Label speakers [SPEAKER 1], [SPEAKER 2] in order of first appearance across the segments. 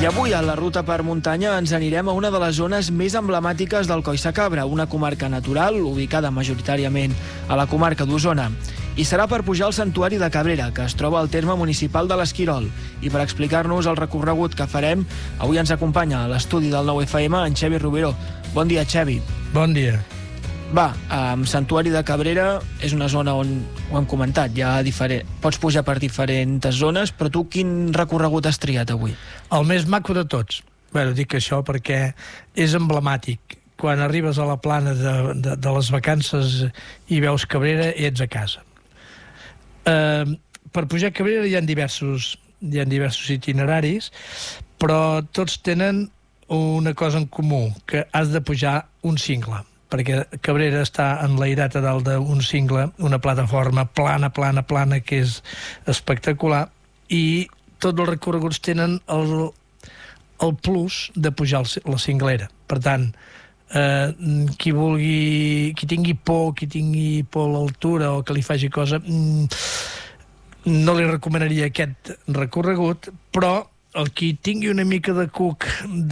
[SPEAKER 1] I avui a la ruta per muntanya ens anirem a una de les zones més emblemàtiques del Collsacabra, una comarca natural ubicada majoritàriament a la comarca d'Osona. I serà per pujar al Santuari de Cabrera, que es troba al terme municipal de l'Esquirol. I per explicar-nos el recorregut que farem, avui ens acompanya a l'estudi del 9FM en Xevi Rubero. Bon dia, Xevi.
[SPEAKER 2] Bon dia.
[SPEAKER 1] Va, Santuari de Cabrera és una zona on, ho hem comentat, pots pujar per diferents zones, però tu quin recorregut has triat avui?
[SPEAKER 2] El més maco de tots. Bé, dic això perquè és emblemàtic. Quan arribes a la plana de les vacances i veus Cabrera, ets a casa. Per pujar a Cabrera hi ha diversos itineraris, però tots tenen una cosa en comú, que has de pujar un cingle, perquè Cabrera està enlairat a dalt d'un cingle, una plataforma plana, que és espectacular, i tots els recorreguts tenen el plus de pujar la cinglera. Per tant, qui tingui por a l'altura o que li faci cosa, no li recomanaria aquest recorregut, però el qui tingui una mica de cuc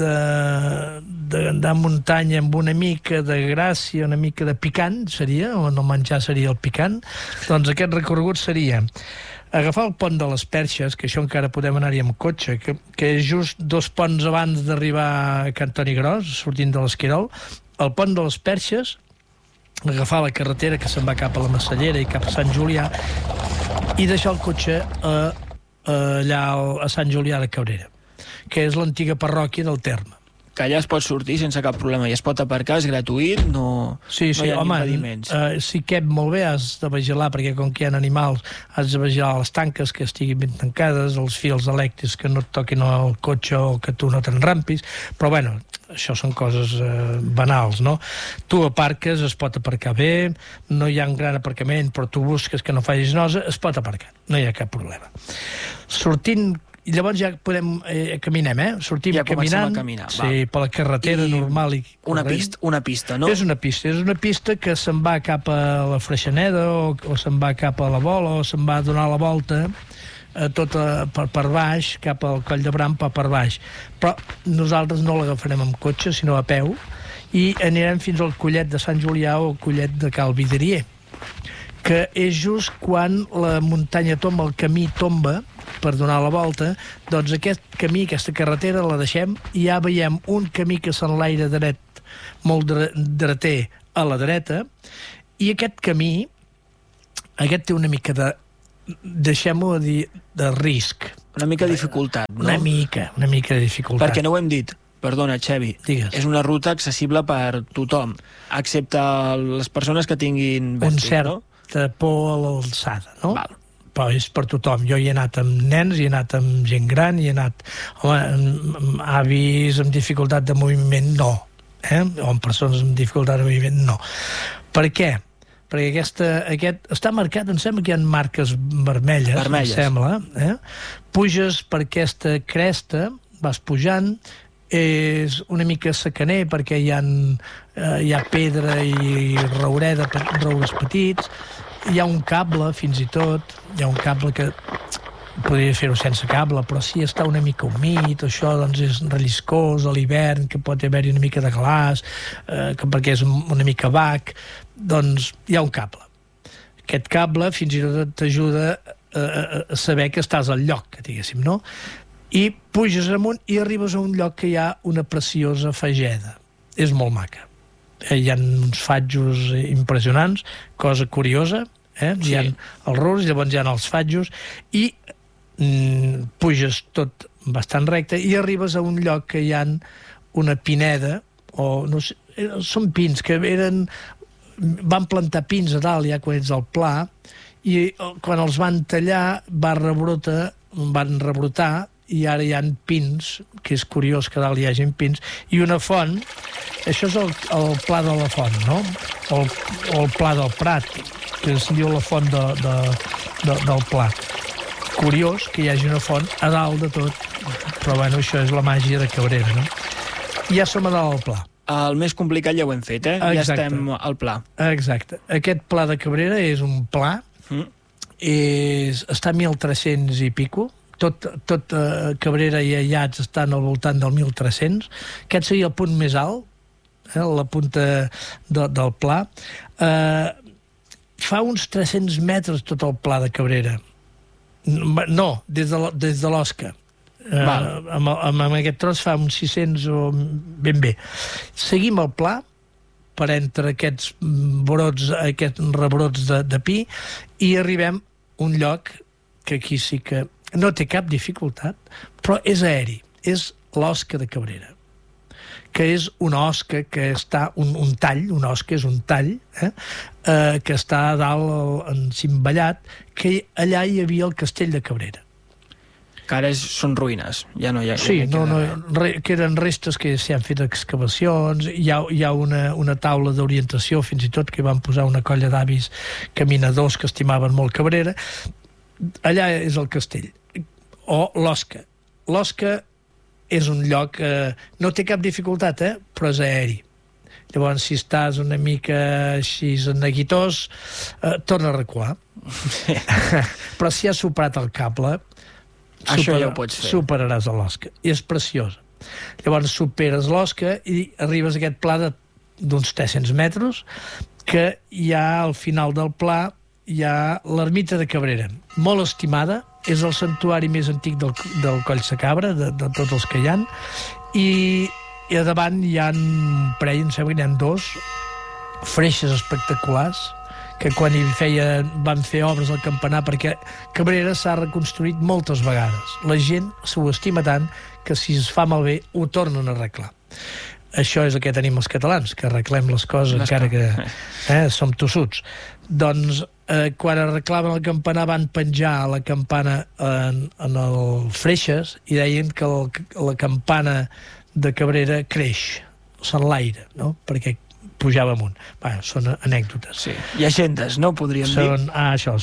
[SPEAKER 2] d'anar a muntanya amb una mica de gràcia, una mica de picant, seria, o no menjar seria el picant, doncs aquest recorregut seria agafar el pont de les Perxes, que això encara podem anar-hi amb cotxe, que és just 2 ponts abans d'arribar a Can Toni Gros, sortint de l'Esquirol, el pont de les Perxes, agafar la carretera que se'n va cap a la Massallera i cap a Sant Julià, i deixar el cotxe allà a Sant Julià de Cabrera, que és l'antiga parròquia del terme.
[SPEAKER 1] Que allà es pot sortir sense cap problema i es pot aparcar, és gratuït, no hi ha impediments.
[SPEAKER 2] Si cap molt bé has de vigilar, perquè com que hi ha animals has de vigilar les tanques que estiguin ben tancades, els fils elèctrics que no et toquin el cotxe o que tu no t'enrampis, però bueno, això són coses banals, no? Tu aparques, es pot aparcar bé, no hi ha un gran aparcament, però tu busques que no facis nosa, es pot aparcar, no hi ha cap problema. Sortint, i llavors ja podem, caminem, sortim
[SPEAKER 1] ja
[SPEAKER 2] caminant,
[SPEAKER 1] caminar,
[SPEAKER 2] sí, per la carretera normal i corrent.
[SPEAKER 1] Una pista, no?
[SPEAKER 2] És una pista que se'n va cap a la Freixeneda o se'n va cap a la Vola o se'n va a donar la volta per baix, cap al Coll de Bram, per baix. Però nosaltres no l'agafarem amb cotxe, sinó a peu, i anirem fins al Collet de Sant Julià o al Collet de Cal Vidrier, que és just quan la muntanya tomba, el camí tomba, per donar la volta, doncs aquest camí, aquesta carretera, la deixem i ja veiem un camí que s'enlaira dret, molt dreter a la dreta, i aquest camí, aquest té una mica de, deixem-ho dir, de risc.
[SPEAKER 1] Una mica de dificultat, no?
[SPEAKER 2] Una mica de dificultat.
[SPEAKER 1] Perquè no ho hem dit. Perdona, Xevi.
[SPEAKER 2] Digues.
[SPEAKER 1] És una ruta accessible per tothom, excepte les persones que tinguin vèrtig,
[SPEAKER 2] un cert,
[SPEAKER 1] no?
[SPEAKER 2] Por a l'alçada, no?
[SPEAKER 1] Val.
[SPEAKER 2] Però és per tothom. Jo hi he anat amb nens, hi he anat amb gent gran, hi he anat amb avis amb dificultat de moviment, no. O amb persones amb dificultat de moviment, no. Per què? Perquè aquest està marcat, em sembla que hi ha marques vermelles. Em sembla. Puges per aquesta cresta, vas pujant, és una mica secaner perquè hi ha pedra i roures petits, hi ha un cable fins i tot, hi ha un cable que podria fer-ho sense cable, però si està una mica humit, això doncs és relliscós a l'hivern, que pot haver-hi una mica de glaç, perquè és una mica bac, doncs hi ha un cable. Aquest cable fins i tot t'ajuda a saber que estàs al lloc, que diguéssim, no? I puges amunt i arribes a un lloc que hi ha una preciosa fageda. És molt maca. Hi ha uns fatjos impressionants, cosa curiosa, hi ha els rurs, llavors hi ha els fatjos, i puges tot bastant recte i arribes a un lloc que hi ha una pineda, o no sé, són pins, que van plantar pins a dalt ja quan ets al pla, i quan els van tallar van rebrotar, i ara hi ha pins, que és curiós que dalt hi hagi pins, i una font, això és el Pla de la Font, no? O el Pla del Prat, que es diu la font del Pla. Curiós que hi hagi una font a dalt de tot, però bueno, això és la màgia de Cabrera, no? Ja som a dalt del Pla.
[SPEAKER 1] El més complicat ja ho hem fet,
[SPEAKER 2] Exacte.
[SPEAKER 1] Ja estem al Pla.
[SPEAKER 2] Exacte. Aquest Pla de Cabrera és un pla, està a 1.300 i pico, tot Cabrera i Ayats estan al voltant del 1.300. Aquest seria el punt més alt, la punta del pla. Fa uns 300 metres tot el pla de Cabrera. No, des de l'Osca. Amb aquest tros fa uns 600 o ben bé. Seguim el pla per entre aquests rebrots de pi i arribem a un lloc que aquí sí que no té cap dificultat, però és aeri, és l'Osca de Cabrera, que és una osca que està, un tall, una osca és un tall, que està a dalt encimballat, que allà hi havia el castell de Cabrera.
[SPEAKER 1] Que ara són ruïnes, ja no hi ha...
[SPEAKER 2] Sí, que eren restes que s'hi han fet excavacions, hi ha una taula d'orientació, fins i tot que van posar una colla d'avis caminadors que estimaven molt Cabrera. Allà és el castell, o l'Osca. L'Osca és un lloc, no té cap dificultat, però és aeri. Llavors, si estàs una mica així neguitós, torna a recular. Però si has superat el cable,
[SPEAKER 1] això ja ho pots fer.
[SPEAKER 2] Superaràs a l'Osca. I és preciosa. Llavors superes l'Osca i arribes a aquest pla d'uns 300 metres, que hi ha al final del pla hi ha l'ermita de Cabrera, molt estimada, és el santuari més antic del Coll Sacabra, de tots els que hi ha, i a davant hi ha un parell, em sembla que n'hi ha 2 freixes espectaculars, que quan van fer obres al campanar, perquè Cabrera s'ha reconstruït moltes vegades. La gent s'ho estima tant que si es fa malbé ho tornen a arreglar. Això és el que tenim els catalans, que arreglem les coses encara que som tossuts. Doncs quan arreglaven el campanar van penjar la campana en el freixes i deien que la campana de Cabrera creix, s'enlaira, no? Perquè pujava amunt. Són anècdotes.
[SPEAKER 1] Sí. Llegendes, no? Podríem dir.
[SPEAKER 2] Això.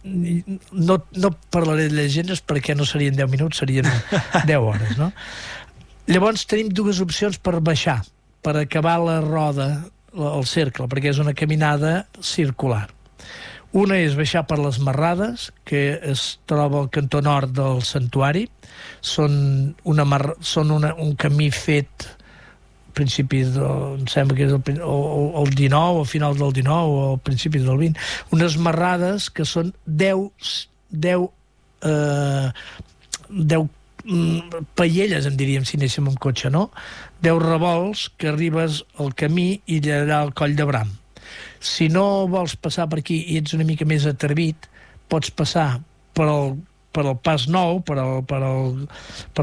[SPEAKER 2] No parlaré de llegendes perquè no serien 10 minuts, serien 10 hores, no? Llavors tenim 2 opcions per baixar, per acabar la roda, el cercle, perquè és una caminada circular. Una és baixar per les Marrades, que es troba al cantó nord del santuari. Són un camí fet principis em sembla que és el 19, al final del 19 o al principi del 20, unes marrades que són 10 paielles, en diríem si anéssim amb cotxe, no? 10 revolts que arribes al camí i allà al Coll de Bram. Si no vols passar per aquí i ets una mica més atrevit, pots passar per el Pas Nou, per